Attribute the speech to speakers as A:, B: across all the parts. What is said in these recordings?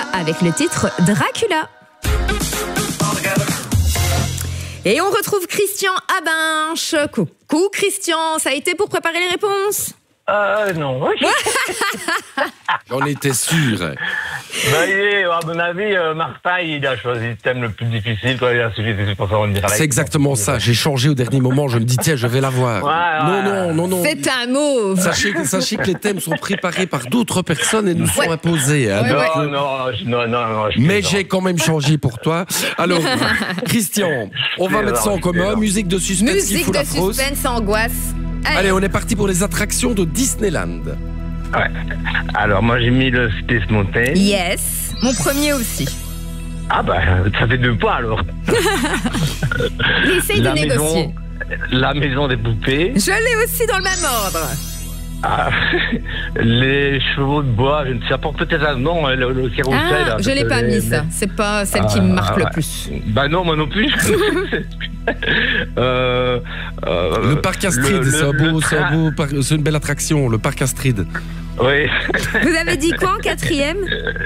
A: avec le titre Dracula. Et on retrouve Christian Abinche. Coucou Christian, ça a été pour préparer les réponses ?
B: Non.
C: J'en étais sûr.
B: À mon avis, Martin, il a choisi le thème le plus difficile quand il a suivi ses supporters en direct.
C: C'est exactement ça. J'ai changé au dernier moment. Je me dis, tiens, je vais l'avoir. Non.
A: C'est un mot.
C: Sachez que les thèmes sont préparés par d'autres personnes et nous sont imposés. Hein,
B: Non.
C: Mais j'ai quand même changé pour toi. Alors, Christian, on va mettre ça en commun. Musique de suspense qui fout la frousse.
A: Musique de suspense, angoisse.
C: Allez, on est parti pour les attractions de Disneyland.
B: Ouais. Alors, moi, j'ai mis le Space Mountain.
A: Yes, mon premier aussi.
B: Ça fait 2 points, alors.
A: Essaye de négocier.
B: La maison des poupées.
A: Je l'ai aussi dans le même ordre.
B: Les chevaux de bois, je ne sais pas, peut-être un nom, le carrousel.
A: Je l'ai pas mis, ça. C'est pas celle qui me marque le plus.
B: Non, moi non plus.
C: Le parc Astrid, c'est une belle attraction, le parc Astrid.
B: Oui.
A: Vous avez dit quoi en 4e?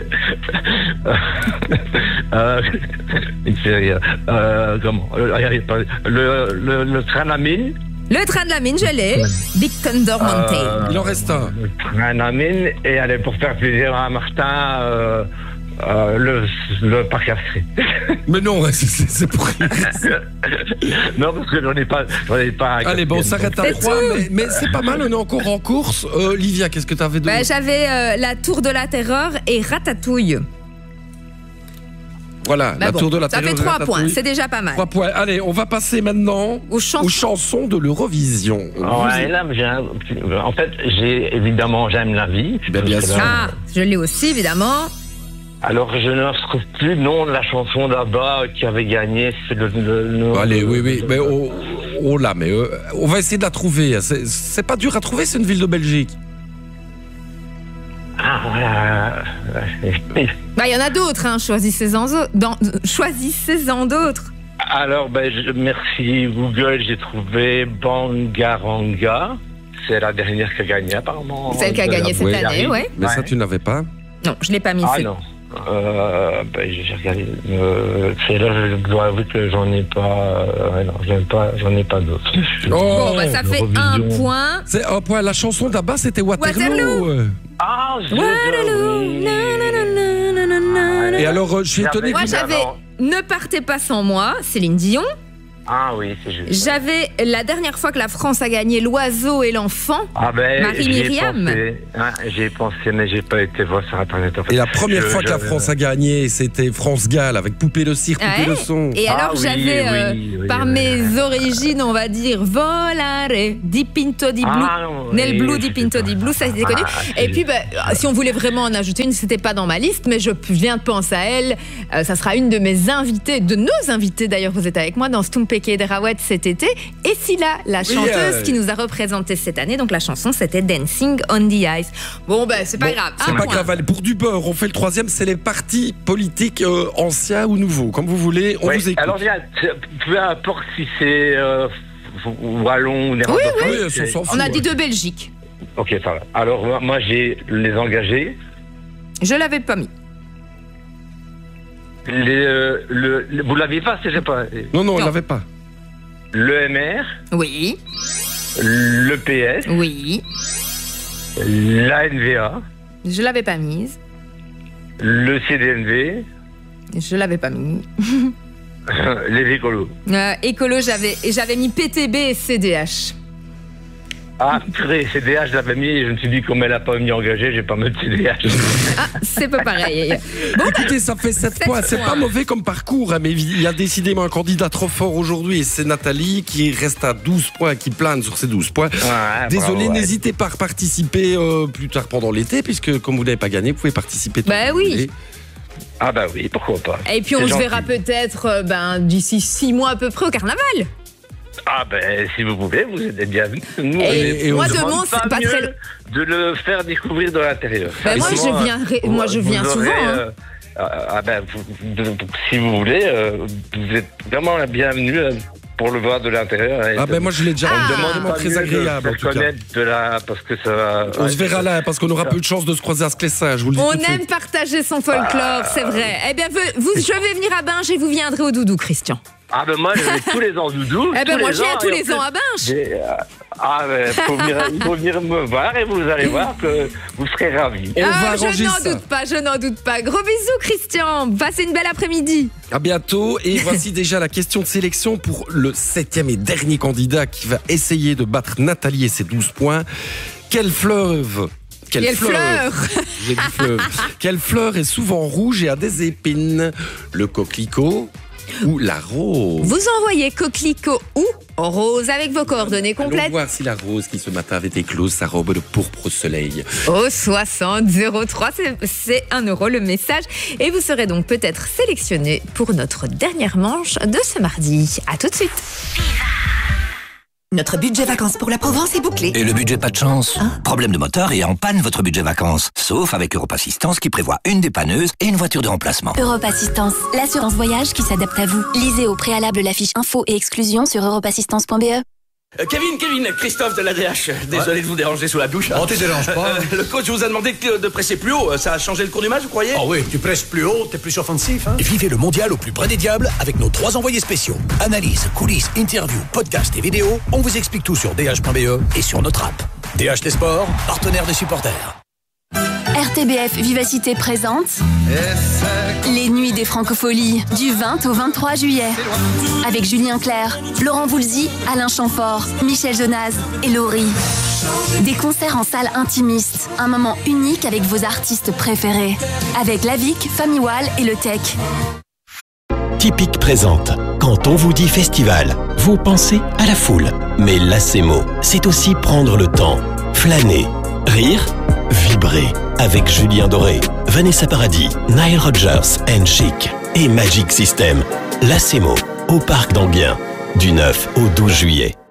B: Il fait rire. Comment? Le train à la mine.
A: Le train de la mine, je l'ai. Big Thunder Mountain.
C: Il en reste un.
B: Le train à la mine. Et allez, pour faire plaisir à Martin, le parc Astrid.
C: Mais non, c'est pour rire.
B: Non, parce que j'en ai pas.
C: Allez, bon, on s'arrête à 3, mais c'est pas mal, on est encore en course. Livia, qu'est-ce que tu avais de...
A: J'avais la Tour de la Terreur et Ratatouille.
C: Voilà, la Tour de la Terreur.
A: Ça fait 3 points, c'est déjà pas mal.
C: 3 points. Allez, on va passer maintenant aux chansons de l'Eurovision.
B: Là, en fait, j'aime la vie.
C: Bien sûr.
A: Je l'ai aussi, évidemment.
B: Alors, je ne retrouve plus le nom de la chanson là-bas qui avait gagné.
C: Allez, oui. Mais on l'a, mais on va essayer de la trouver. C'est pas dur à trouver, c'est une ville de Belgique.
A: Il y en a d'autres, hein. Choisissez-en d'autres.
B: Alors, merci Google, j'ai trouvé Bangaranga. C'est la dernière qui a gagné, apparemment.
A: Celle qui a gagné cette année, oui.
C: Mais ça, tu n'avais pas?
A: Non, je ne l'ai pas mis.
B: Non. J'ai regardé. C'est là, je dois avouer que j'en ai pas. J'en ai pas d'autres.
A: Ça fait 1 point.
C: C'est 1 point. La chanson d'Abba, c'était Waterloo. Et alors, je suis étonné.
A: Moi, j'avais Ne partez pas sans moi, Céline Dion.
B: Ah oui, c'est juste.
A: J'avais la dernière fois que la France a gagné L'Oiseau et l'Enfant, Marie-Myriam.
B: J'ai pensé, mais j'ai pas été voir sur Internet. En fait.
C: Et la première fois que la France a gagné, c'était France-Gall avec Poupée le cirque, Poupée le son.
A: Et alors j'avais, par mes origines, on va dire, Volare, di Pinto di Blu, Nel Blu di Pinto di Blu, ça c'était connu. Et puis, si on voulait vraiment en ajouter une, c'était pas dans ma liste, mais je viens de penser à elle. Ça sera une de mes invitées, de nos invités d'ailleurs, vous êtes avec moi dans Stumpeke de Rawet cet été. Et Silla, la chanteuse qui nous a représenté cette année, donc la chanson c'était Dancing on the Ice. C'est pas grave.
C: C'est pas grave. Pour du beurre, on fait le 3e, c'est les partis politiques anciens ou nouveaux, comme vous voulez. On vous écoute.
B: Alors, peu importe si c'est wallon ou néerlandophone.
A: Oui, on a dit de Belgique.
B: Ok, ça va. Alors, moi, j'ai les engagés.
A: Je l'avais pas mis.
B: Vous l'aviez pas, c'est pas.
C: Non, on l'avait pas.
B: L'EMR.
A: Oui.
B: Le PS.
A: Oui.
B: La NVA.
A: Je l'avais pas mise.
B: Le CDNV.
A: Je l'avais pas mis.
B: Les écolos.
A: Écolo, j'avais mis PTB et CDH.
B: Ah, CDH, je l'avais mis et je me suis dit, comme elle n'a pas mis engagé, j'ai pas mis de CDH.
A: C'est pas pareil.
C: Écoutez, ça fait 7 points. C'est pas mauvais comme parcours, mais il y a décidément un candidat trop fort aujourd'hui et c'est Nathalie qui reste à 12 points, qui plane sur ses 12 points. Désolé, n'hésitez pas à participer plus tard pendant l'été, puisque comme vous n'avez pas gagné, vous pouvez participer.
A: Oui.
B: Oui, pourquoi pas.
A: Et puis on se verra peut-être d'ici 6 mois à peu près au carnaval.
B: Si vous pouvez, vous êtes bienvenus.
A: Et moi, c'est pas très...
B: de le faire découvrir de l'intérieur.
A: Moi, je viens souvent.
B: Si vous voulez, vous êtes vraiment la bienvenue pour le voir de l'intérieur.
C: Ah ben moi je l'ai déjà vraiment très agréable en tout cas.
B: Parce que ça va...
C: On se verra là parce qu'on aura peu de chance de se croiser à Sclessin, je vous le dis.
A: On aime partager son folklore, c'est vrai. Eh bien, je vais venir à Binge et vous viendrez au Doudou, Christian.
B: Ah ben moi je vais tous les ans au Doudou.
A: Eh ben moi je viens tous les ans à Binge.
B: Il faut venir me voir et vous allez voir que vous serez ravis.
A: Je n'en doute pas. Gros bisous Christian, passez une belle après-midi.
C: À bientôt et voici déjà la question de sélection pour le 7e et dernier candidat qui va essayer de battre Nathalie et ses 12 points. Quelle fleuve Quelle fleur J'ai dit fleuve. Quelle fleur est souvent rouge et a des épines? Le coquelicot ou la rose?
A: Vous envoyez coquelicot ou rose avec vos coordonnées complètes.
C: Allons voir si la rose qui ce matin avait éclose sa robe de pourpre au soleil.
A: Au 60 03, c'est 1 € le message. Et vous serez donc peut-être sélectionné pour notre dernière manche de ce mardi. À tout de suite.
D: Notre budget vacances pour la Provence est bouclé.
E: Et le budget pas de chance? Problème de moteur et en panne votre budget vacances. Sauf avec Europe Assistance qui prévoit une dépanneuse et une voiture de remplacement.
F: Europe Assistance, l'assurance voyage qui s'adapte à vous. Lisez au préalable la fiche info et exclusion sur europeassistance.be.
G: Kevin, Christophe de l'ADH. Désolé de vous déranger sous la douche.
H: Oh, tu déranges pas.
G: Le coach vous a demandé de presser plus haut. Ça a changé le cours du match, vous croyez?
H: Oh oui, tu presses plus haut, t'es plus offensif. Hein. Vivez le mondial au plus près des diables avec nos 3 envoyés spéciaux. Analyse, coulisses, interviews, podcasts et vidéos. On vous explique tout sur dh.be et sur notre app. DH des sports, partenaire des supporters.
F: RTBF Vivacité présente les Nuits des Francopholies du 20 au 23 juillet avec Julien Clerc, Laurent Voulzy, Alain Chamfort, Michel Jonas et Laurie. Des concerts en salle intimiste, un moment unique avec vos artistes préférés, avec Lavic, Famille Wall et Le Tech.
I: Typique présente. Quand on vous dit festival, vous pensez à la foule. Mais l'ACMO, c'est aussi prendre le temps, flâner, rire, vibrer. Avec Julien Doré, Vanessa Paradis, Nile Rodgers and Chic et Magic System. L'ACMO, au Parc d'Anguien, du 9 au 12 juillet.